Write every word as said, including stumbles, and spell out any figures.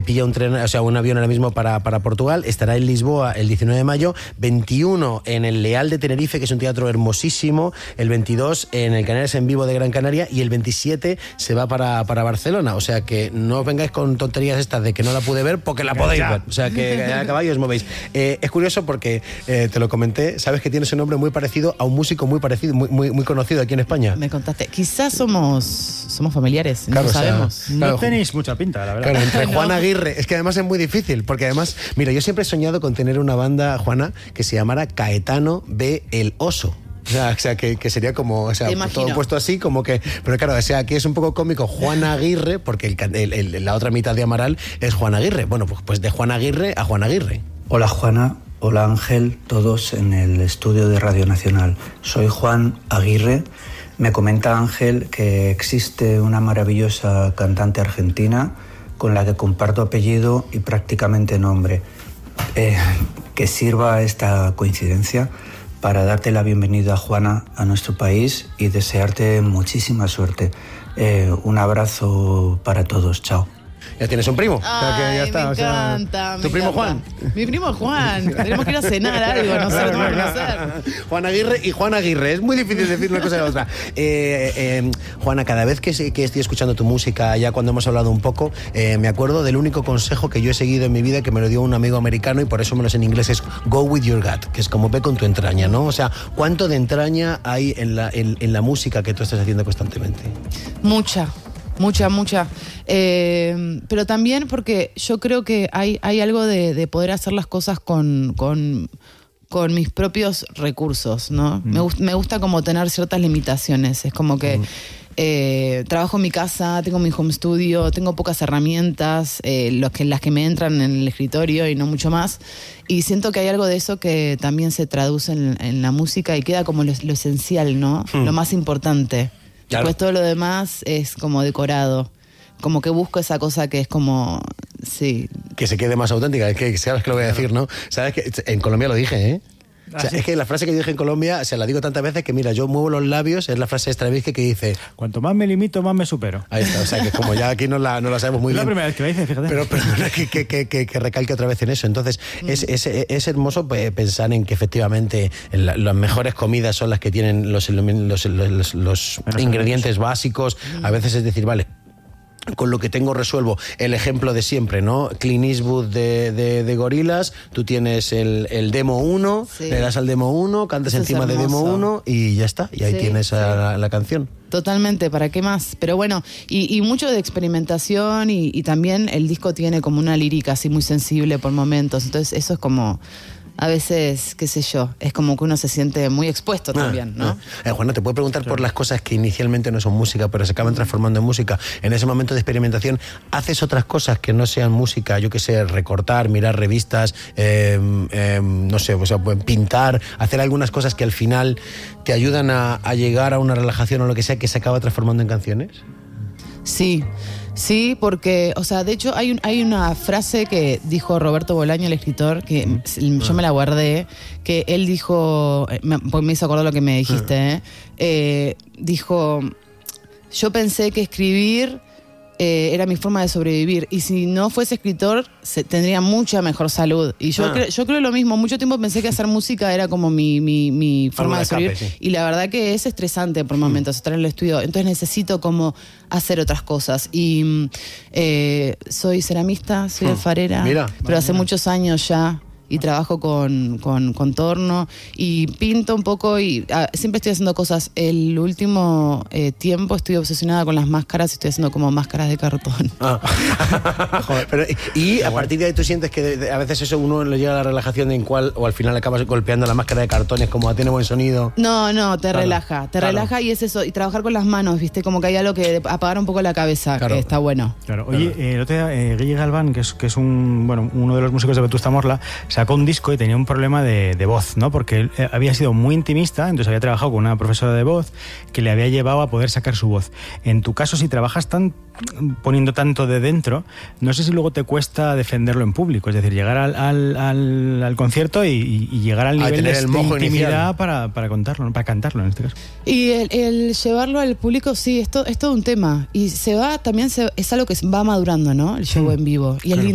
pilla un tren, o sea, un avión ahora mismo para, para Portugal, estará en Lisboa el diecinueve de mayo, veintiuno en el Leal de Tenerife, que es un teatro hermosísimo, el veintidós en el Canarias en Vivo de Gran Canaria y el veintisiete se va para, para Barcelona, o sea que no os vengáis con tonterías estas de que no la pude ver porque la podéis ver, o sea que a caballo os movéis. Eh, es curioso porque, eh, te lo comenté, sabes que tienes un nombre muy parecido a un músico muy parecido, muy, muy, muy conocido aquí en España. Me contaste, quizás somos, somos familiares, claro, no sabemos. O sea, no claro, tenéis mucha pinta, la verdad. Claro, entre No. Juan Aguirre, es que además es muy difícil, porque además, mira, yo siempre he soñado con tener una banda, Juana, que se llamara Caetano B. El Oso. O sea, o sea que, que sería como, o sea, todo puesto así, como que... Pero claro, o sea, aquí es un poco cómico Juan Aguirre, porque el, el, el, la otra mitad de Amaral es Juan Aguirre. Bueno, pues, pues de Juan Aguirre a Juan Aguirre. Hola Juana, hola Ángel, todos en el estudio de Radio Nacional. Soy Juan Aguirre. Me comenta Ángel que existe una maravillosa cantante argentina con la que comparto apellido y prácticamente nombre. Eh, que sirva esta coincidencia para darte la bienvenida, Juana, a nuestro país y desearte muchísima suerte. Eh, un abrazo para todos. Chao. Ya tienes un primo. Ay, o sea, que ya está, me o sea, encanta. ¿Tu me primo encanta. Juan? Mi primo Juan. Tenemos que ir a cenar algo, no sé, no vamos a hacer. Juan Aguirre y Juan Aguirre. Es muy difícil decir una cosa y la otra. Eh, eh, Juana, cada vez que, que estoy escuchando tu música, ya cuando hemos hablado un poco, eh, me acuerdo del único consejo que yo he seguido en mi vida, que me lo dio un amigo americano y por eso me lo sé en inglés, es go with your gut, que es como ve con tu entraña, ¿no? O sea, ¿cuánto de entraña hay en la, en, en la música que tú estás haciendo constantemente? Mucha. Mucha, mucha. Eh, pero también porque yo creo que hay, hay algo de, de poder hacer las cosas con, con, con mis propios recursos, ¿no? Mm. Me, gust, me gusta como tener ciertas limitaciones. Es como que mm. eh, trabajo en mi casa, tengo mi home studio, tengo pocas herramientas, eh, los que, las que me entran en el escritorio y no mucho más. Y siento que hay algo de eso que también se traduce en, en la música y queda como lo, lo esencial, ¿no? Mm. Lo más importante. Claro. Pues todo lo demás es como decorado. Como que busco esa cosa que es como... Sí. Que se quede más auténtica. Es que sabes que lo voy a decir, ¿no? Sabes que en Colombia lo dije, ¿eh? O sea, ¿Ah, sí? Es que la frase que yo dije en Colombia, se la digo tantas veces que, mira, yo muevo los labios, es la frase de Stravinsky que dice... Cuanto más me limito, más me supero. Ahí está, o sea, que como ya aquí no la, no la sabemos muy es bien... la primera vez que la dice, fíjate. Pero, pero que, que, que, que, que recalque otra vez en eso. Entonces, mm. es, es, es hermoso pensar en que efectivamente la, las mejores comidas son las que tienen los, los, los, los ingredientes básicos. Mm. A veces es decir, vale... con lo que tengo resuelvo. El ejemplo de siempre, ¿no? Clint Eastwood de, de, de Gorillaz, tú tienes el, el demo uno, sí. le das al demo uno, cantas eso encima de demo uno y ya está. Y ahí sí, tienes sí. a la, la canción. Totalmente, ¿para qué más? Pero bueno, y, y mucho de experimentación y, y también el disco tiene como una lírica así muy sensible por momentos. Entonces eso es como... A veces, qué sé yo, es como que uno se siente muy expuesto ah, también, ¿no? Ah. Eh, Juana, te puedo preguntar claro. por las cosas que inicialmente no son música, pero se acaban transformando en música. En ese momento de experimentación, ¿haces otras cosas que no sean música? Yo qué sé, recortar, mirar revistas, eh, eh, no sé, o sea, pintar, hacer algunas cosas que al final te ayudan a, a llegar a una relajación o lo que sea, que se acaba transformando en canciones. Sí. Sí, porque, o sea, de hecho hay un, hay una frase que dijo Roberto Bolaño, el escritor, que mm. yo me la guardé, que él dijo, me, pues me hizo acordar lo que me dijiste, ¿eh? Eh, dijo, yo pensé que escribir eh, era mi forma de sobrevivir y si no fuese escritor se, tendría mucha mejor salud. Y yo, ah. creo, yo creo lo mismo, mucho tiempo pensé que hacer música era como mi, mi, mi forma de sobrevivir escape, sí. y la verdad que es estresante por momentos mm. estar en el estudio, entonces necesito como hacer otras cosas y eh, soy ceramista, soy mm. alfarera, mira, pero hace mira. muchos años ya y trabajo con, con, con torno y pinto un poco y ah, siempre estoy haciendo cosas. El último eh, tiempo estoy obsesionada con las máscaras y estoy haciendo como máscaras de cartón. Ah. Joder, pero, y a partir de ahí tú sientes que de, de, a veces eso uno le llega a la relajación en cual o al final acabas golpeando la máscara de cartón, es como tiene buen sonido. No, no, te claro. relaja, te claro. relaja y es eso, y trabajar con las manos, viste, como que hay algo que apagar un poco la cabeza, claro. que está bueno. Claro, oye, eh, el otro día, eh, Guille Galván, que es, que es un, bueno, uno de los músicos de Vetusta Morla, sacó un disco y tenía un problema de, de voz, ¿no? Porque él eh, había sido muy intimista, entonces había trabajado con una profesora de voz que le había llevado a poder sacar su voz. En tu caso, si trabajas tan poniendo tanto de dentro, no sé si luego te cuesta defenderlo en público, es decir, llegar al, al, al, al concierto y, y llegar al nivel de, de intimidad para, para contarlo, para cantarlo en este caso. Y el, el llevarlo al público, sí, es, to, es todo un tema. Y se va, también se, es algo que va madurando, ¿no? El show mm. en vivo. Y claro. es lindo.